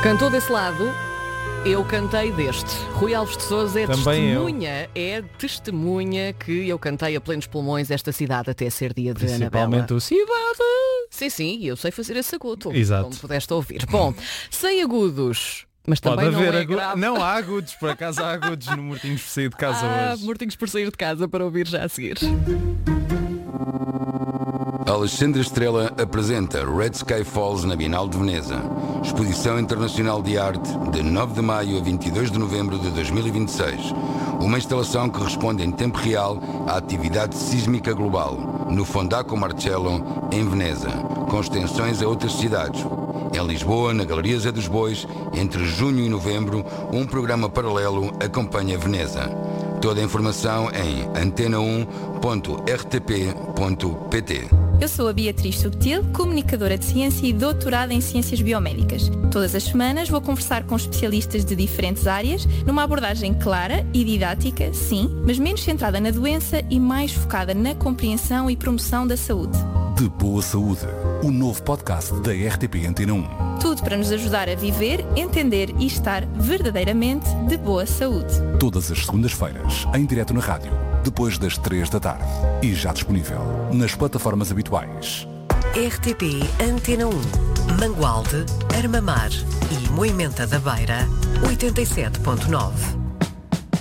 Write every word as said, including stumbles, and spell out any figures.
Cantou desse lado, eu cantei deste. Rui Alves de Sousa é Também testemunha, eu. é testemunha que eu cantei a plenos pulmões esta cidade até ser dia de Anabela. Principalmente o Cidade. Sim, sim, eu sei fazer esse agudo, Exato. como pudeste ouvir. Bom, sem agudos, mas Pode também não haver é agu... grave. Não há agudos, por acaso há agudos no Mortinhos por sair de casa Ah, hoje. mortinhos por sair de casa para ouvir já a seguir. Alexandre Estrela apresenta Red Sky Falls na Bienal de Veneza. Exposição Internacional de Arte de nove de maio a vinte e dois de novembro de dois mil e vinte e seis. Uma instalação que responde em tempo real à atividade sísmica global no Fondaco Marcello, em Veneza, com extensões a outras cidades. Em Lisboa, na Galeria Zé dos Bois, entre junho e novembro, um programa paralelo acompanha Veneza. Toda a informação em antena um ponto r t p ponto p t. Eu sou a Beatriz Subtil, comunicadora de ciência e doutorada em ciências biomédicas. Todas as semanas vou conversar com especialistas de diferentes áreas, numa abordagem clara e didática, sim, mas menos centrada na doença e mais focada na compreensão e promoção da saúde. De Boa Saúde, o novo podcast da R T P Antena um. Tudo para nos ajudar a viver, entender e estar verdadeiramente de boa saúde. Todas as segundas-feiras, em direto na rádio, depois das três da tarde. E já disponível nas plataformas habituais. R T P Antena um, Mangualde, Armamar e Moimenta da Beira, oitenta e sete ponto nove.